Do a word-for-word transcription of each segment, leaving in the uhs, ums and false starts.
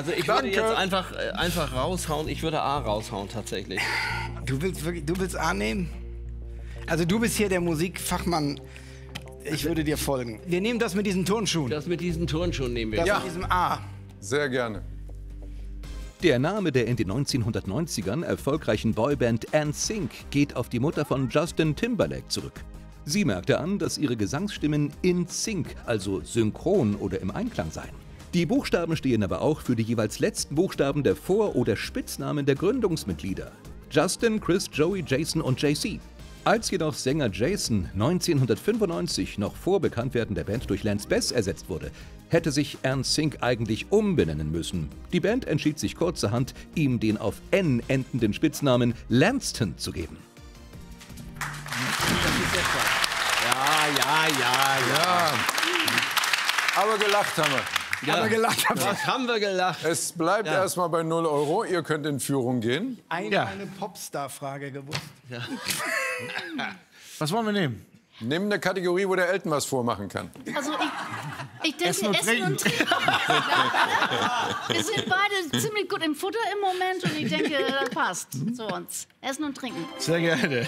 Also ich Danke. würde jetzt einfach, äh, einfach raushauen. Ich würde A raushauen tatsächlich. Du willst wirklich, du willst A nehmen? Also du bist hier der Musikfachmann. Ich würde dir folgen. Wir nehmen das mit diesen Turnschuhen. Das mit diesen Turnschuhen nehmen wir. Das Ja. mit diesem A. Sehr gerne. Der Name der in den neunzehnhundertneunzigern erfolgreichen Boyband N Sync geht auf die Mutter von Justin Timberlake zurück. Sie merkte an, dass ihre Gesangsstimmen in Sync, also synchron oder im Einklang seien. Die Buchstaben stehen aber auch für die jeweils letzten Buchstaben der Vor- oder Spitznamen der Gründungsmitglieder. Justin, Chris, Joey, Jason und J C. Als jedoch Sänger Jason neunzehnhundertfünfundneunzig noch vor Bekanntwerden der Band durch Lance Bass ersetzt wurde, hätte sich N Sync eigentlich umbenennen müssen. Die Band entschied sich kurzerhand, ihm den auf N endenden Spitznamen Lanston zu geben. Ja, ja, ja, ja. Ja. Aber gelacht haben wir. ja. Aber gelacht haben wir. Was haben wir gelacht? Es bleibt Ja. erstmal bei null Euro. Ihr könnt in Führung gehen. Eine, Ja. eine Popstar-Frage gewusst. Was wollen wir nehmen? Nimm eine Kategorie, wo der Elton was vormachen kann. Also ich, ich denke, Essen und Essen und Trinken. Wir sind beide ziemlich gut im Futter im Moment und ich denke, das passt zu uns. Essen und Trinken. Sehr gerne.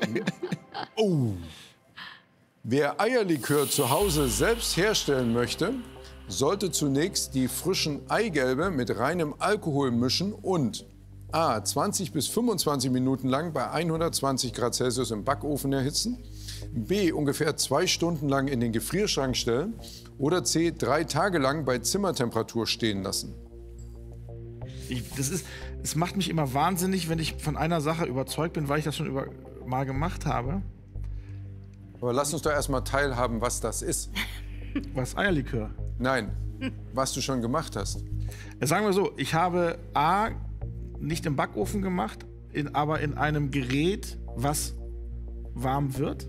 Wer Eierlikör zu Hause selbst herstellen möchte, sollte zunächst die frischen Eigelbe mit reinem Alkohol mischen und a. zwanzig bis fünfundzwanzig Minuten lang bei hundertzwanzig Grad Celsius im Backofen erhitzen, b. ungefähr zwei Stunden lang in den Gefrierschrank stellen oder c. drei Tage lang bei Zimmertemperatur stehen lassen. Ich, das ist, es macht mich immer wahnsinnig, wenn ich von einer Sache überzeugt bin, weil ich das schon über, mal gemacht habe. Aber lass uns doch erst mal teilhaben, was das ist. Was Eierlikör. Nein, was du schon gemacht hast. Ja, sagen wir so, ich habe A, nicht im Backofen gemacht, in, aber in einem Gerät, was warm wird.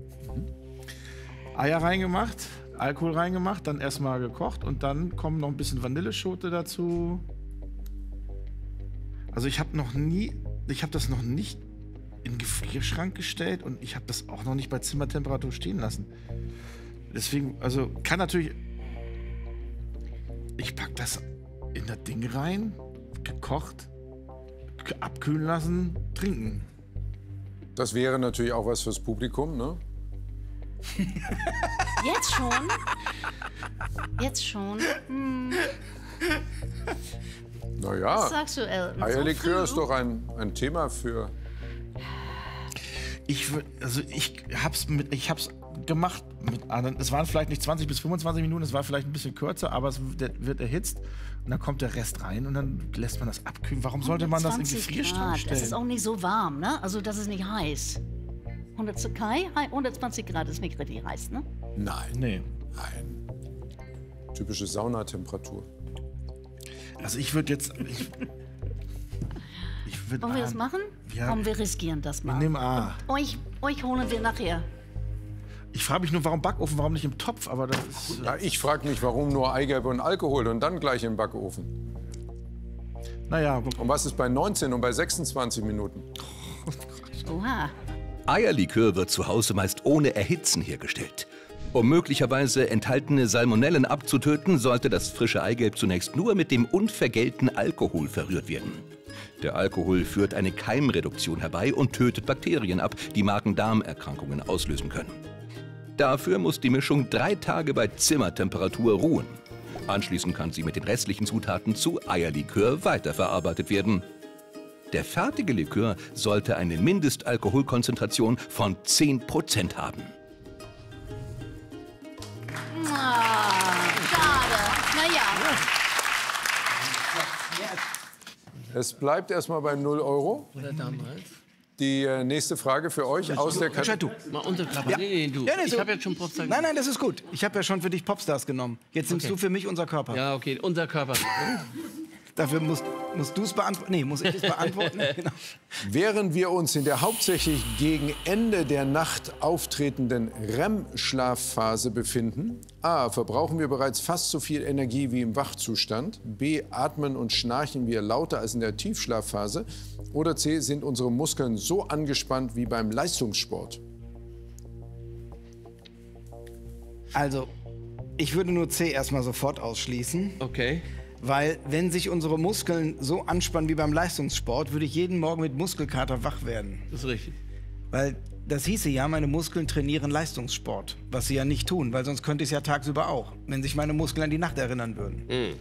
Eier reingemacht, Alkohol reingemacht, dann erstmal gekocht und dann kommen noch ein bisschen Vanilleschote dazu. Also ich habe noch nie, ich habe das noch nicht in den Gefrierschrank gestellt und ich habe das auch noch nicht bei Zimmertemperatur stehen lassen. Deswegen, also kann natürlich, ich pack das in das Ding rein, gekocht, abkühlen lassen, trinken. Das wäre natürlich auch was fürs Publikum, ne? Jetzt schon? Jetzt schon? Hm, was Naja, sagst du, Elton? Eierlikör So ist früh? doch ein, ein Thema für... Ich, wür- also ich hab's mit, ich hab's gemacht mit anderen. Es waren vielleicht nicht zwanzig bis fünfundzwanzig Minuten, es war vielleicht ein bisschen kürzer, aber es wird, wird erhitzt und dann kommt der Rest rein und dann lässt man das abkühlen. Warum sollte man das in den zwanzig Gefrierschrank Grad. stellen? Das ist auch nicht so warm, ne? Also das ist nicht heiß. hundert zu Kai? hundertzwanzig Grad ist nicht richtig heiß, ne? Nein, Nee. nein. Typische Saunatemperatur. Also ich würde jetzt. Ich, ich würd Wollen wir A- das machen? Ja. Komm, wir riskieren das Wir mal. nehmen A. Euch, euch holen wir nachher. Ich frage mich nur, warum Backofen, warum nicht im Topf? Aber das ist. Ja, ich frage mich, warum nur Eigelbe und Alkohol und dann gleich im Backofen. Naja, Und was ist bei neunzehn und bei sechsundzwanzig Minuten? Oha. Eierlikör wird zu Hause meist ohne Erhitzen hergestellt. Um möglicherweise enthaltene Salmonellen abzutöten, sollte das frische Eigelb zunächst nur mit dem unvergällten Alkohol verrührt werden. Der Alkohol führt eine Keimreduktion herbei und tötet Bakterien ab, die Magen-Darm-Erkrankungen auslösen können. Dafür muss die Mischung drei Tage bei Zimmertemperatur ruhen. Anschließend kann sie mit den restlichen Zutaten zu Eierlikör weiterverarbeitet werden. Der fertige Likör sollte eine Mindestalkoholkonzentration von zehn Prozent haben. Ah, schade. Naja. Es bleibt erstmal bei null Euro. Oder damals? Die äh, nächste Frage für euch aus der Entscheid Kategorie. du. Mal unterklappen. Ja. Nee, nee, du. Ja, nee, ich so- habe jetzt schon Popstar Nein, nein, das ist gut. Ich habe ja schon für dich Popstars genommen. Jetzt nimmst Okay. du für mich unser Körper. Ja, okay, unser Körper. Dafür musst, musst du es beantworten. Nee, muss ich es beantworten? Genau. Während wir uns in der hauptsächlich gegen Ende der Nacht auftretenden R E M-Schlafphase befinden, a. verbrauchen wir bereits fast so viel Energie wie im Wachzustand, b. atmen und schnarchen wir lauter als in der Tiefschlafphase oder c. sind unsere Muskeln so angespannt wie beim Leistungssport. Also, ich würde nur C erstmal sofort ausschließen, Okay. Weil wenn sich unsere Muskeln so anspannen wie beim Leistungssport, würde ich jeden Morgen mit Muskelkater wach werden. Das ist richtig. Weil das hieße ja, meine Muskeln trainieren Leistungssport. Was sie ja nicht tun, weil sonst könnte ich es ja tagsüber auch, wenn sich meine Muskeln an die Nacht erinnern würden. Mhm.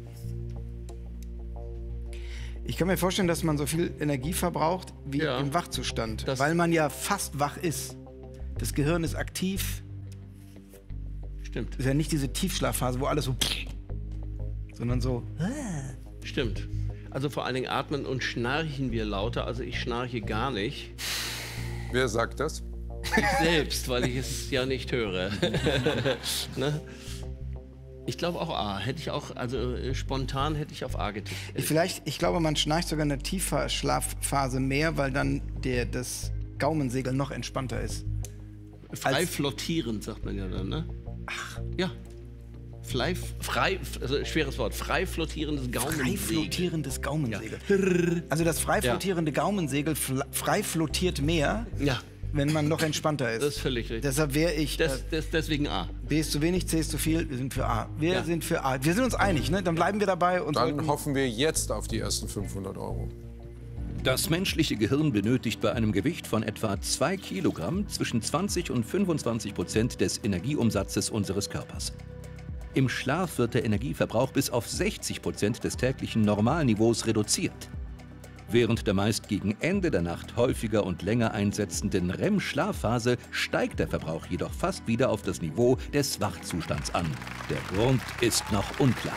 Ich kann mir vorstellen, dass man so viel Energie verbraucht wie Ja. im Wachzustand, Das- weil man ja fast wach ist. Das Gehirn ist aktiv. Stimmt. Das ist ja nicht diese Tiefschlafphase, wo alles so... sondern so... Stimmt. Also vor allen Dingen atmen und schnarchen wir lauter. Also ich schnarche gar nicht. Wer sagt das? Ich selbst, weil ich es ja nicht höre. Ne? Ich glaube auch A. Hätte ich auch, also äh, spontan hätte ich auf A getippt. Ich, vielleicht, ich glaube, man schnarcht sogar in der Tiefschlafphase mehr, weil dann der, das Gaumensegel noch entspannter ist. Frei als- flottierend, sagt man ja dann, ne? Ach. Ja. Frei, frei, also schweres Wort, frei flottierendes Frei Gaumensegel. flottierendes Gaumensegel. Also das frei flottierende Gaumensegel fl- frei flottiert mehr, Ja, wenn man noch entspannter ist. das ist völlig richtig. Deshalb wäre ich... Äh, Des, des, deswegen A. B ist zu wenig, C ist zu viel, wir sind für A. Wir Ja. sind für A. Wir sind uns einig, ne? Dann bleiben wir dabei und Dann sollten- hoffen wir jetzt auf die ersten fünfhundert Euro. Das menschliche Gehirn benötigt bei einem Gewicht von etwa zwei Kilogramm zwischen zwanzig und fünfundzwanzig Prozent des Energieumsatzes unseres Körpers. Im Schlaf wird der Energieverbrauch bis auf sechzig Prozent des täglichen Normalniveaus reduziert. Während der meist gegen Ende der Nacht häufiger und länger einsetzenden R E M-Schlafphase steigt der Verbrauch jedoch fast wieder auf das Niveau des Wachzustands an. Der Grund ist noch unklar.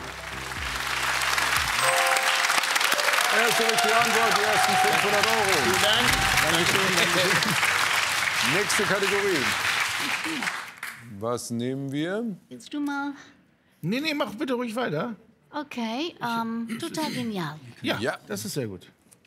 Erste richtige Antwort, die ersten fünfhundert Euro. Vielen Dank. Nächste Kategorie. Was nehmen wir? Willst du mal? Nee, nee, mach bitte ruhig weiter. Okay, ähm, total genial. Ja, Ja. das ist sehr gut.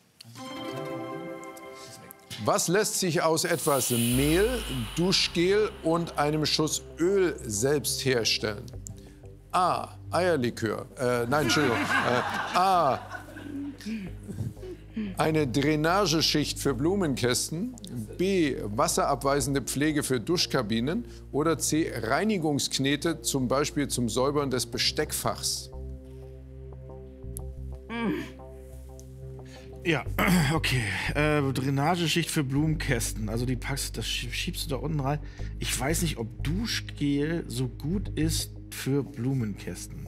Was lässt sich aus etwas Mehl, Duschgel und einem Schuss Öl selbst herstellen? A. Eierlikör. Äh, nein, Entschuldigung. Äh, A. Eine Drainageschicht für Blumenkästen. B. Wasserabweisende Pflege für Duschkabinen. Oder C. Reinigungsknete, zum Beispiel zum Säubern des Besteckfachs. Ja, okay. Äh, Drainageschicht für Blumenkästen. Also die packst, das schie- schiebst du da unten rein. Ich weiß nicht, ob Duschgel so gut ist für Blumenkästen.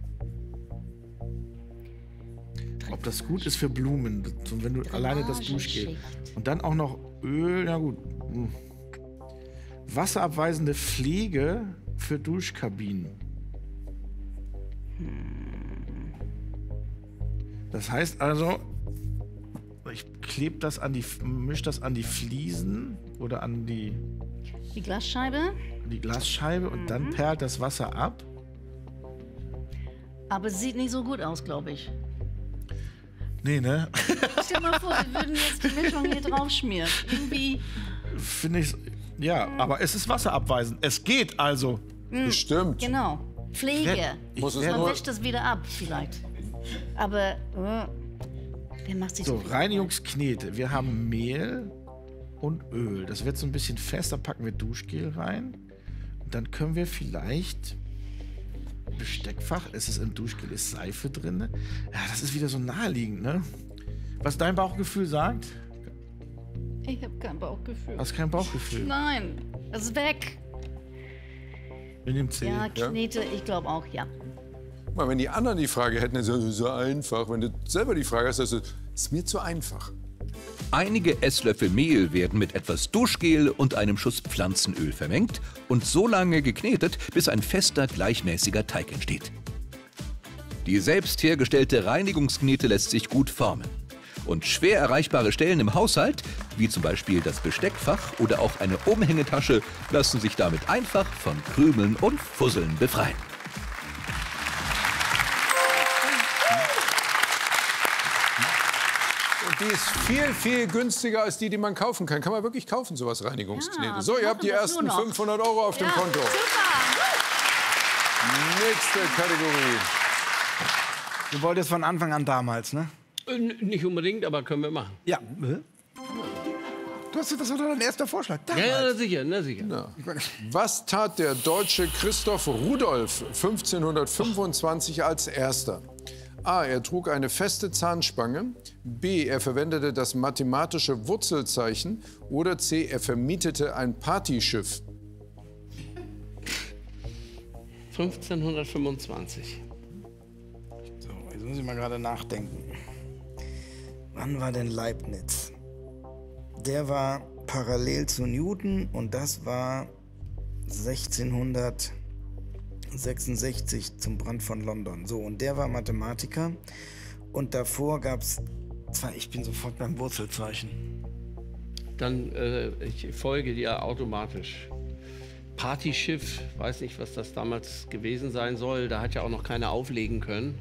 Ob das gut ist für Blumen. Und wenn du alleine das Duschgel. Drainageschicht. Und dann auch noch Öl, na gut. Hm. Wasserabweisende Pflege für Duschkabinen. Das heißt also, ich klebe das an die, misch das an die Fliesen oder an die, Die Glasscheibe. an die Glasscheibe und dann perlt das Wasser ab. Aber es sieht nicht so gut aus, glaube ich. Nee, ne? Stell dir mal vor, wir würden jetzt die Mischung hier drauf schmieren. Irgendwie. Finde ich. Ja, aber es ist wasserabweisend. Es geht also. Bestimmt. Genau. Pflege. Muss es Man nur- wäscht das wieder ab, vielleicht. Aber. Äh, wer macht sich So, so? Reinigungsknete. Wir haben Mehl und Öl. Das wird so ein bisschen fester. Packen wir Duschgel rein. Und dann können wir vielleicht. Besteckfach. Es ist im Duschgel, ist Seife drin. Ja, das ist wieder so naheliegend, ne? Was dein Bauchgefühl sagt? Ich habe kein Bauchgefühl. Hast kein Bauchgefühl. Nein, es ist weg. Wir nehmen C. Ja, Knete, ich glaube auch, ja. Mal, wenn die anderen die Frage hätten, dann ist es so einfach. Wenn du selber die Frage hast, dann ist es ist mir zu einfach. Einige Esslöffel Mehl werden mit etwas Duschgel und einem Schuss Pflanzenöl vermengt und so lange geknetet, bis ein fester, gleichmäßiger Teig entsteht. Die selbst hergestellte Reinigungsknete lässt sich gut formen. Und schwer erreichbare Stellen im Haushalt, wie zum Beispiel das Besteckfach oder auch eine Umhängetasche, lassen sich damit einfach von Krümeln und Fusseln befreien. Und die ist viel, viel günstiger als die, die man kaufen kann. Kann man wirklich kaufen, sowas Reinigungsknete. Ja, so, wir ihr habt die machen das ersten nur noch. fünfhundert Euro auf dem Ja, Konto. super. Nächste Kategorie. Du wolltest von Anfang an damals, ne? Äh, n- Nicht unbedingt, aber können wir machen. Ja. Du hast, das war doch dein erster Vorschlag. Ja, ja, na sicher, na sicher. Ja. Was tat der Deutsche Christoph Rudolph fünfzehnhundertfünfundzwanzig als erster? A. Er trug eine feste Zahnspange. B. Er verwendete das mathematische Wurzelzeichen. Oder C. Er vermietete ein Partyschiff. fünfzehnhundertfünfundzwanzig. So, jetzt muss ich mal gerade nachdenken. Wann war denn Leibniz? Der war parallel zu Newton und das war sechzehnhundertsechsundsechzig zum Brand von London. So, und der war Mathematiker und davor gab es zwei, ich bin sofort beim Wurzelzeichen. Dann äh, ich folge dir automatisch. Partyschiff, weiß nicht, was das damals gewesen sein soll. Da hat ja auch noch keiner auflegen können.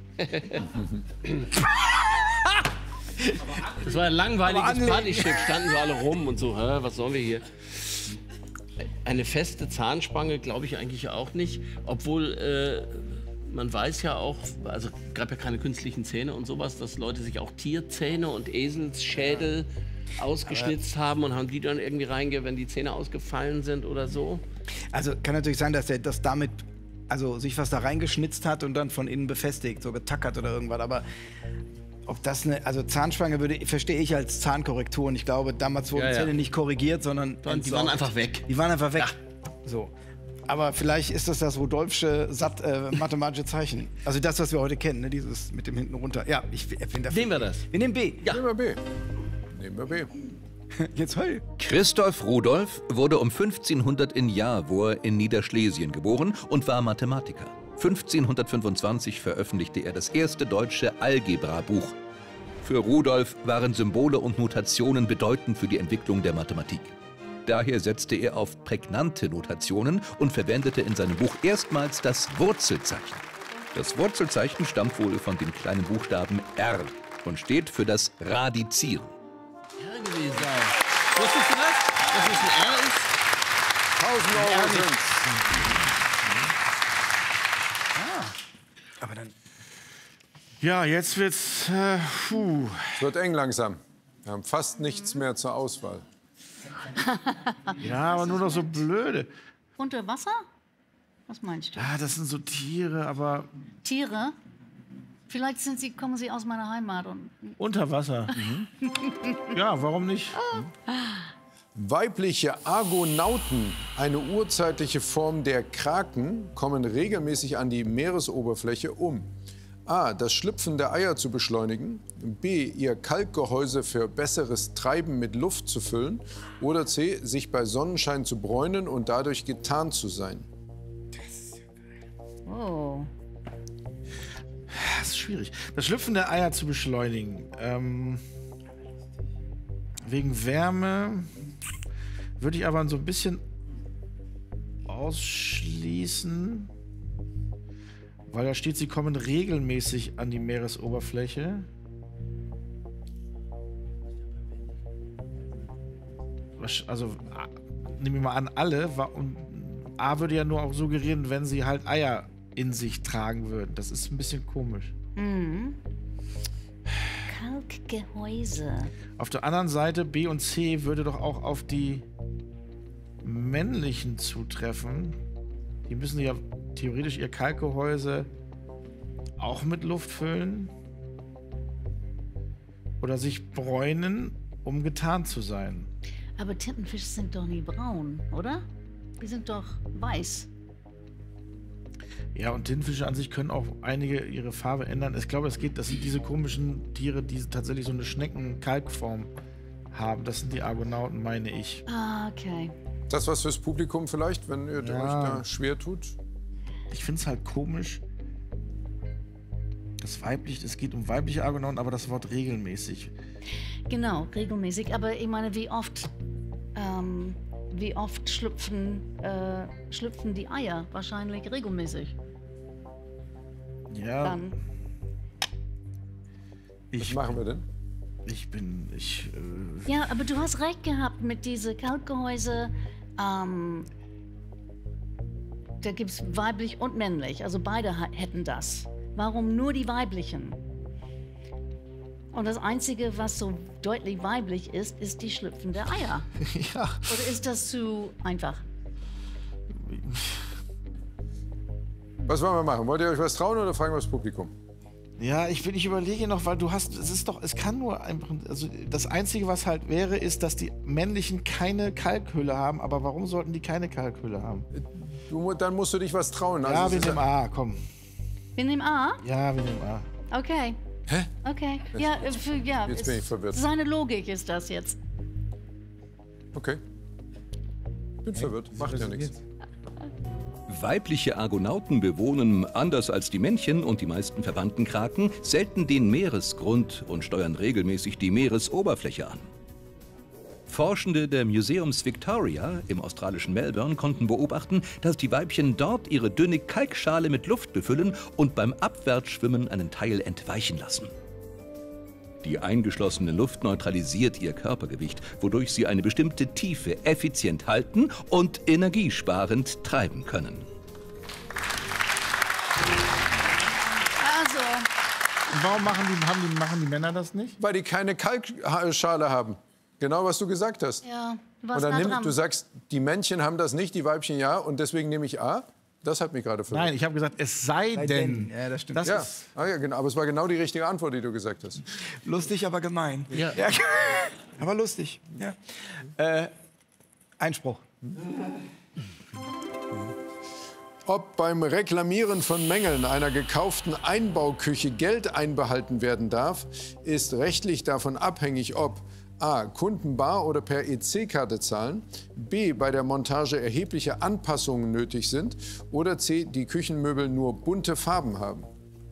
Das war ein langweiliges Partyschiff, standen wir alle rum und so, hä, was sollen wir hier? Eine feste Zahnspange glaube ich eigentlich auch nicht, obwohl äh, man weiß ja auch, also gab ja keine künstlichen Zähne und sowas, dass Leute sich auch Tierzähne und Eselsschädel ausgeschnitzt haben und haben die dann irgendwie reinge, wenn die Zähne ausgefallen sind oder so. Also kann natürlich sein, dass er das damit, also sich was da reingeschnitzt hat und dann von innen befestigt, so getackert oder irgendwas, aber ob das eine, also Zahnspange würde, verstehe ich als Zahnkorrektur und ich glaube, damals wurden Ja, ja. Zähne nicht korrigiert, sondern Die waren entsorgt. einfach weg. Die waren einfach weg. So. Aber vielleicht ist das das Rudolfsche Satt, äh, mathematische Zeichen. Also das, was wir heute kennen, ne? Dieses mit dem hinten runter. Ja, ich bin dafür. Nehmen wir das. Wir nehmen B. Ja. Nehmen wir B. Nehmen wir B. Jetzt heul. Christoph Rudolph wurde um fünfzehnhundert in Jawor in Niederschlesien geboren und war Mathematiker. fünfzehnhundertfünfundzwanzig veröffentlichte er das erste deutsche Algebra-Buch. Für Rudolph waren Symbole und Notationen bedeutend für die Entwicklung der Mathematik. Daher setzte er auf prägnante Notationen und verwendete in seinem Buch erstmals das Wurzelzeichen. Das Wurzelzeichen stammt wohl von dem kleinen Buchstaben R und steht für das Radizieren. R gewesen sein. Wusstest du das? Dass es ein R ist? tausend Euro sind's. Aber dann. Ja, jetzt wird's. Äh, puh. Es wird eng langsam. Wir haben fast nichts mehr zur Auswahl. Ja, aber nur noch so blöde. Unter Wasser? Was meinst du? Ah, das sind so Tiere, aber Tiere? Vielleicht sind sie, kommen sie aus meiner Heimat und unter Wasser. Mhm. Ja, warum nicht? Weibliche Argonauten, eine urzeitliche Form der Kraken, kommen regelmäßig an die Meeresoberfläche, um A. das Schlüpfen der Eier zu beschleunigen, B. ihr Kalkgehäuse für besseres Treiben mit Luft zu füllen oder C. sich bei Sonnenschein zu bräunen und dadurch getarnt zu sein. oh. Das ist schwierig. Das Schlüpfen der Eier zu beschleunigen. Ähm, wegen Wärme würde ich aber so ein bisschen ausschließen, weil da steht, sie kommen regelmäßig an die Meeresoberfläche. Was- Also, A- nehmen wir mal an, alle. wa- Und A würde ja nur auch suggerieren, wenn sie halt Eier in sich tragen würden. Das ist ein bisschen komisch. Kalkgehäuse. Auf der anderen Seite, B und C würde doch auch auf die männlichen zutreffen. Die müssen ja theoretisch ihr Kalkgehäuse auch mit Luft füllen. Oder sich bräunen, um getarnt zu sein. Aber Tintenfische sind doch nie braun, oder? Die sind doch weiß. Ja, und Tintenfische an sich können auch einige ihre Farbe ändern. Ich glaube, es geht, das sind diese komischen Tiere, die tatsächlich so eine Schnecken-Kalkform haben. Das sind die Argonauten, meine ich. Ah, okay. Das was fürs Publikum vielleicht, wenn ihr Ja. euch da schwer tut? Ich finde es halt komisch. Das weiblich, es geht um weibliche Argonauten, aber das Wort regelmäßig. Genau, regelmäßig. Aber ich meine, wie oft, ähm, wie oft schlüpfen, äh, schlüpfen die Eier? Wahrscheinlich regelmäßig. Ja, Dann. Was ich, machen wir denn? ich bin, ich, äh, Ja, aber du hast recht gehabt mit diese Kalkgehäuse. Ähm, da gibt es weiblich und männlich. Also beide ha- hätten das. Warum nur die weiblichen? Und das Einzige, was so deutlich weiblich ist, ist die schlüpfende Eier. Ja. Oder ist das zu einfach? Was wollen wir machen? Wollt ihr euch was trauen oder fragen wir das Publikum? Ja, ich will, ich überlege noch, weil du hast, es ist doch, es kann nur einfach, also das Einzige, was halt wäre, ist, dass die männlichen keine Kalkhülle haben. Aber warum sollten die keine Kalkhülle haben? Du, dann musst du dich was trauen. Ja, Also wir es ist nehmen A, komm. Wir nehmen A? Ja, wir nehmen A. Okay. Hä? Okay. Ja, äh, für, ja. Jetzt bin ich verwirrt. Seine Logik ist das jetzt. Okay. Bin verwirrt. Macht ja nichts. Weibliche Argonauten bewohnen, anders als die Männchen und die meisten verwandten Kraken, selten den Meeresgrund und steuern regelmäßig die Meeresoberfläche an. Forschende der Museums Victoria im australischen Melbourne konnten beobachten, dass die Weibchen dort ihre dünne Kalkschale mit Luft befüllen und beim Abwärtsschwimmen einen Teil entweichen lassen. Die eingeschlossene Luft neutralisiert ihr Körpergewicht, wodurch sie eine bestimmte Tiefe effizient halten und energiesparend treiben können. Also, Und warum machen die, haben die, machen die Männer das nicht? Weil die keine Kalkschale haben. Genau, was du gesagt hast. ja, du Und warst dann nah nimm, dran. du sagst, die Männchen haben das nicht, die Weibchen ja, und deswegen nehme ich A. Das hat mich gerade verwirrt. Nein, ich habe gesagt, es sei Sei denn. denn. Ja, das stimmt. Das Ja, ist, ah, ja, genau. Aber es war genau die richtige Antwort, die du gesagt hast. Lustig, aber gemein. Ja. Aber lustig. Ja. Äh, Einspruch. Ob beim Reklamieren von Mängeln einer gekauften Einbauküche Geld einbehalten werden darf, ist rechtlich davon abhängig, ob A. Kunden bar oder per E C-Karte zahlen, B. bei der Montage erhebliche Anpassungen nötig sind oder C. die Küchenmöbel nur bunte Farben haben.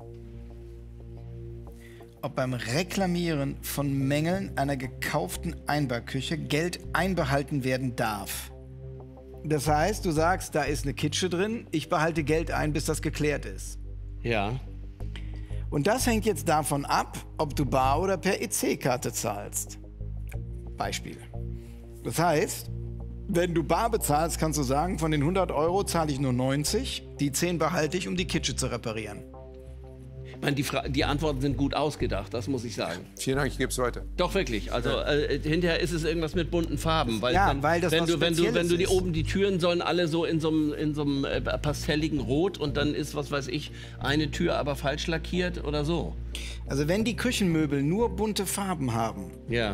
Ob beim Reklamieren von Mängeln einer gekauften Einbauküche Geld einbehalten werden darf. Das heißt, du sagst, da ist eine Kitsche drin, ich behalte Geld ein, bis das geklärt ist. Ja. Und das hängt jetzt davon ab, ob du bar oder per E C-Karte zahlst. Beispiel. Das heißt, wenn du bar bezahlst, kannst du sagen, von den hundert Euro zahle ich nur neunzig, die zehn behalte ich, um die Kitsche zu reparieren. Ich meine, die, Fra die Antworten sind gut ausgedacht, das muss ich sagen. Vielen Dank, ich gebe es weiter. Doch wirklich. Also äh, hinterher ist es irgendwas mit bunten Farben, weil, Ja, dann, weil das wenn was du wenn du wenn du die Spezielles ist. oben die Türen sollen alle so in so einem in so einem äh, pastelligen Rot und dann ist was weiß ich eine Tür aber falsch lackiert oder so. Also wenn die Küchenmöbel nur bunte Farben haben, Ja.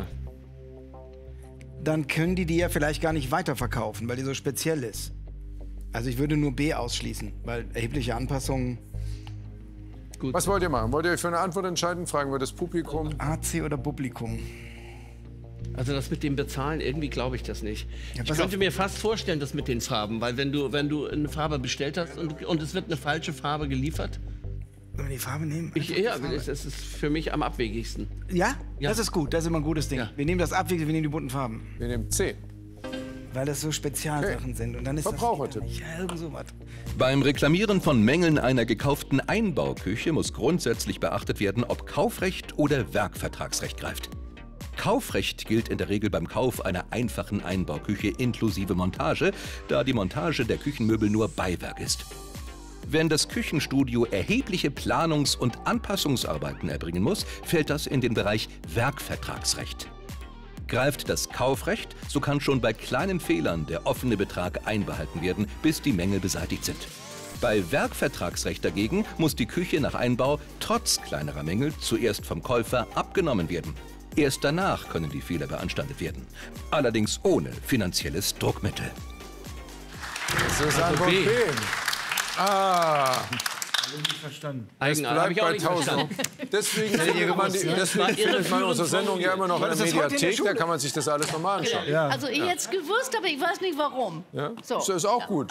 dann können die die ja vielleicht gar nicht weiterverkaufen, weil die so speziell ist. Also ich würde nur B ausschließen, weil erhebliche Anpassungen Gut. Was wollt ihr machen? Wollt ihr euch für eine Antwort entscheiden? Fragen wir das Publikum. A C oder Publikum. Also das mit dem Bezahlen, irgendwie glaube ich das nicht. Ja, ich pass könnte auf. mir fast vorstellen, das mit den Farben, weil wenn du, wenn du eine Farbe bestellt hast und, und es wird eine falsche Farbe geliefert, Sollen wir die Farbe nehmen? ich, Einfach ja, die Farbe. das ist für mich am abwegigsten. Ja? Ja. Das ist gut, das ist immer ein gutes Ding. Ja. Wir nehmen das Abwege, wir nehmen die bunten Farben. Wir nehmen C. Weil das so Spezialsachen Okay. sind. Und dann ist Verbrauchertipp. das ja irgend sowas. Beim Reklamieren von Mängeln einer gekauften Einbauküche muss grundsätzlich beachtet werden, ob Kaufrecht oder Werkvertragsrecht greift. Kaufrecht gilt in der Regel beim Kauf einer einfachen Einbauküche inklusive Montage, da die Montage der Küchenmöbel nur Beiwerk ist. Wenn das Küchenstudio erhebliche Planungs- und Anpassungsarbeiten erbringen muss, fällt das in den Bereich Werkvertragsrecht. Greift das Kaufrecht, so kann schon bei kleinen Fehlern der offene Betrag einbehalten werden, bis die Mängel beseitigt sind. Bei Werkvertragsrecht dagegen muss die Küche nach Einbau trotz kleinerer Mängel zuerst vom Käufer abgenommen werden. Erst danach können die Fehler beanstandet werden. Allerdings ohne finanzielles Druckmittel. Das ist Antwort B. B. Ah, verstanden. Eigenartig. Hab bleibt ich auch bei nicht tausend. verstanden. Deswegen findet man, die, deswegen War findet man irreführend unsere Sendung ja immer noch in der das ist heute in der Mediathek. Da Schule. kann man sich das alles nochmal anschauen. Ja. Also ich hätte es gewusst, aber ich weiß nicht warum. Ja? So. Das ist auch gut.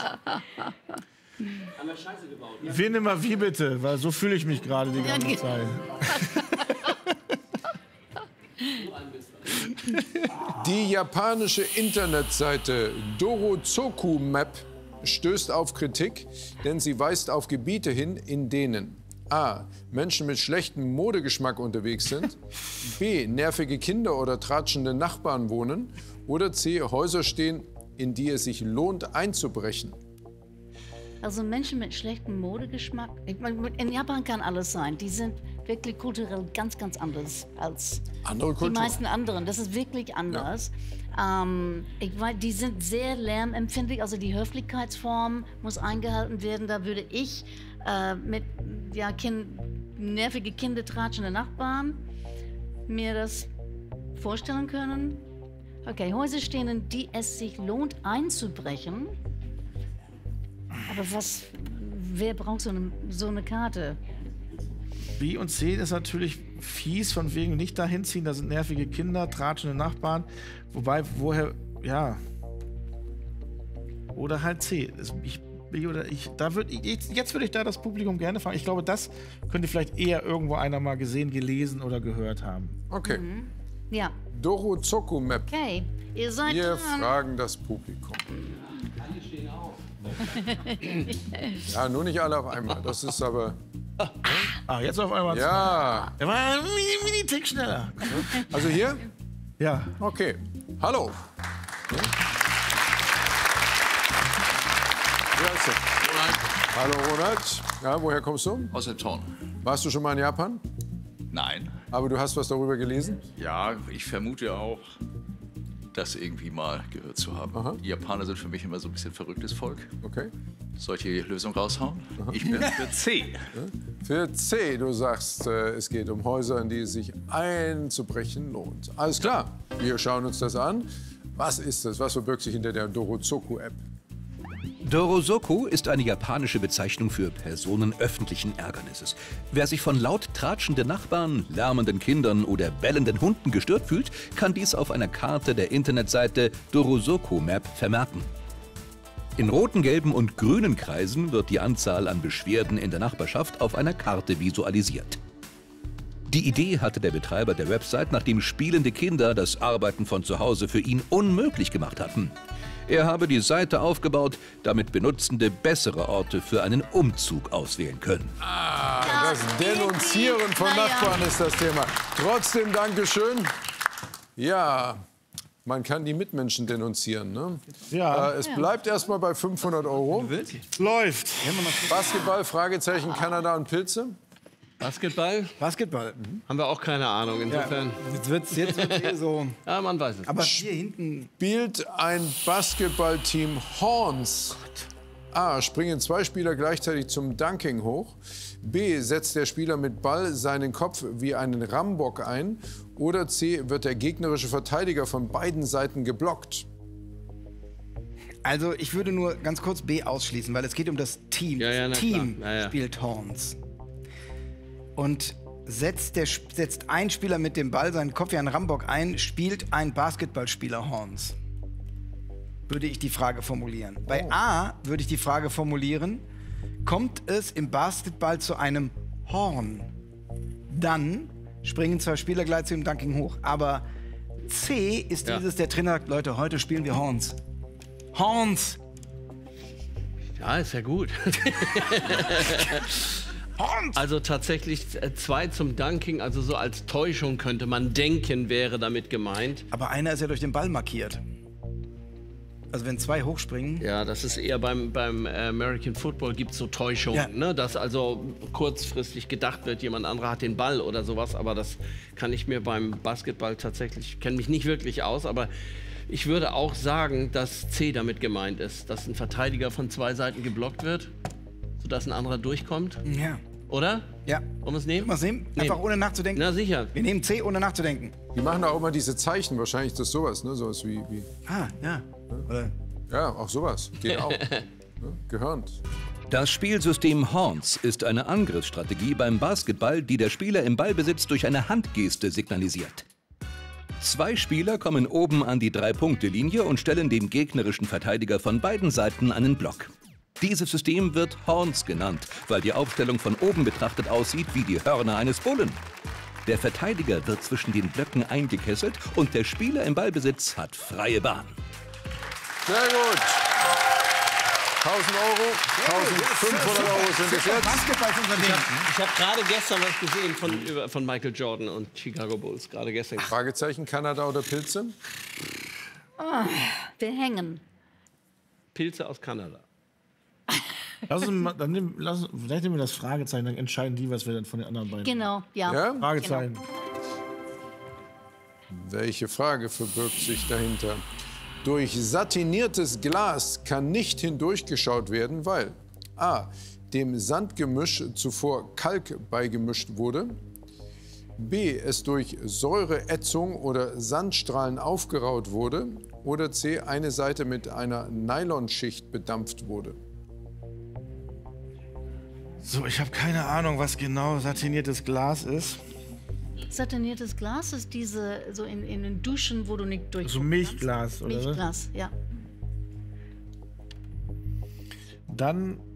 Wen immer wie bitte, weil so fühle ich mich gerade die ganze die- Zeit. Die japanische Internetseite Dorozoku Map stößt auf Kritik, denn sie weist auf Gebiete hin, in denen A. Menschen mit schlechtem Modegeschmack unterwegs sind, B. nervige Kinder oder tratschende Nachbarn wohnen oder C. Häuser stehen, in die es sich lohnt einzubrechen. Also Menschen mit schlechtem Modegeschmack. Ich meine, in Japan kann alles sein. Die sind wirklich kulturell ganz, ganz anders als Andere die Kultur. meisten anderen. Das ist wirklich anders. Ähm, ich weiß, die sind sehr lärmempfindlich. Also die Höflichkeitsform muss eingehalten werden. Da würde ich äh, mit ja, kind, nervige Kinder tratschende Nachbarn mir das vorstellen können. Okay, Häuser stehen, in die es sich lohnt einzubrechen. Aber was, wer braucht so eine, so eine Karte? B und C ist natürlich fies, von wegen nicht dahin ziehen, da sind nervige Kinder, tratschende Nachbarn. Wobei, woher, ja. Oder halt C. Ich, B oder ich, da würd, ich, jetzt würde ich da das Publikum gerne fragen. Ich glaube, das könnte vielleicht eher irgendwo einer mal gesehen, gelesen oder gehört haben. Okay. Ja, Dorozoku Map. okay. Ihr seid Wir dran. fragen das Publikum. Ja, nur nicht alle auf einmal. Das ist aber. Ah, jetzt auf einmal. Ja. Er war ein mini, mini Tick schneller. Also hier? Ja. Okay. Hallo. Ja. Wie heißt du? Hallo Ronald. Ja, woher kommst du? Aus der Zorn. Warst du schon mal in Japan? Nein. Aber du hast was darüber gelesen? Ja, ich vermute auch, das irgendwie mal gehört zu haben. Aha. Die Japaner sind für mich immer so ein bisschen verrücktes Volk. Okay. Soll ich die Lösung raushauen? Ich bin für C. Für C, du sagst, äh, es geht um Häuser, in die es sich einzubrechen lohnt. Alles klar, wir schauen uns das an. Was ist das? Was verbirgt sich hinter der Dorozoku-App? Dorozoku ist eine japanische Bezeichnung für Personen öffentlichen Ärgernisses. Wer sich von laut tratschenden Nachbarn, lärmenden Kindern oder bellenden Hunden gestört fühlt, kann dies auf einer Karte der Internetseite Dorozoku Map vermerken. In roten, gelben und grünen Kreisen wird die Anzahl an Beschwerden in der Nachbarschaft auf einer Karte visualisiert. Die Idee hatte der Betreiber der Website, nachdem spielende Kinder das Arbeiten von zu Hause für ihn unmöglich gemacht hatten. Er habe die Seite aufgebaut, damit Benutzende bessere Orte für einen Umzug auswählen können. Ah, das Denunzieren von Na ja. Nachbarn ist das Thema. Trotzdem Dankeschön. Ja, man kann die Mitmenschen denunzieren. Ne? Ja. Äh, es bleibt erstmal bei fünfhundert Euro. Läuft. Basketball, Fragezeichen, Kanada und Pilze. Basketball Basketball. haben wir auch keine Ahnung. Insofern, Jetzt wird's, jetzt wird's hier so. ja, man weiß es. Aber hier hinten. Spielt ein Basketballteam Horns. A. Springen zwei Spieler gleichzeitig zum Dunking hoch. B. Setzt der Spieler mit Ball seinen Kopf wie einen Rambock ein. Oder C. Wird der gegnerische Verteidiger von beiden Seiten geblockt. Also ich würde nur ganz kurz B ausschließen, weil es geht um das Team. Ja, ja, das na Team klar. Ja, ja. spielt Horns. Und setzt, der, setzt ein Spieler mit dem Ball seinen Kopf wie ein Rambock ein, spielt ein Basketballspieler Horns. Würde ich die Frage formulieren. Bei A würde ich die Frage formulieren, kommt es im Basketball zu einem Horn? Dann springen zwei Spieler gleich zu dem Dunking hoch. Aber C ist Ja. dieses, der Trainer sagt, Leute, heute spielen wir Horns. Horns! Ja, ist ja gut. Also tatsächlich äh, zwei zum Dunking, also so als Täuschung könnte man denken, wäre damit gemeint. Aber einer ist ja durch den Ball markiert. Also wenn zwei hochspringen. Ja, das ist eher beim, beim American Football gibt es so Täuschungen, Ja. ne? Dass also kurzfristig gedacht wird, jemand anderer hat den Ball oder sowas, aber das kann ich mir beim Basketball tatsächlich, ich kenne mich nicht wirklich aus, aber ich würde auch sagen, dass C damit gemeint ist, dass ein Verteidiger von zwei Seiten geblockt wird, sodass ein anderer durchkommt, Ja. oder? Ja. Wollen wir es nehmen? Was nehmen? Einfach ohne nachzudenken. Na sicher. Wir nehmen C ohne nachzudenken. Die machen auch immer diese Zeichen. Wahrscheinlich ist das sowas, ne? Sowas wie, wie. Ah, ja. Oder Ja, auch sowas. Geht auch. Ne? Gehörnt. Das Spielsystem Horns ist eine Angriffsstrategie beim Basketball, die der Spieler im Ballbesitz durch eine Handgeste signalisiert. Zwei Spieler kommen oben an die Drei-Punkte-Linie und stellen dem gegnerischen Verteidiger von beiden Seiten einen Block. Dieses System wird Horns genannt, weil die Aufstellung von oben betrachtet aussieht wie die Hörner eines Bullen. Der Verteidiger wird zwischen den Blöcken eingekesselt und der Spieler im Ballbesitz hat freie Bahn. Sehr gut. tausend Euro, eintausendfünfhundert Euro sind es jetzt. Basketball ist unser Ding. Ich habe gerade gestern was gesehen von, über, von Michael Jordan und Chicago Bulls. Gerade gestern. Fragezeichen, Kanada oder Pilze? Wir hängen. Pilze aus Kanada. Lass uns mal, dann nehmen, lass, vielleicht nehmen wir das Fragezeichen, dann entscheiden die, was wir dann von den anderen beiden. Genau, ja. Ja? Fragezeichen. Genau. Welche Frage verbirgt sich dahinter? Durch satiniertes Glas kann nicht hindurchgeschaut werden, weil a. dem Sandgemisch zuvor Kalk beigemischt wurde, b. es durch Säureätzung oder Sandstrahlen aufgeraut wurde oder c. eine Seite mit einer Nylonschicht bedampft wurde. So, ich habe keine Ahnung, was genau satiniertes Glas ist. Satiniertes Glas ist diese, so in, in den Duschen, wo du nicht durch. So Milchglas, oder was? Milchglas, ja. Dann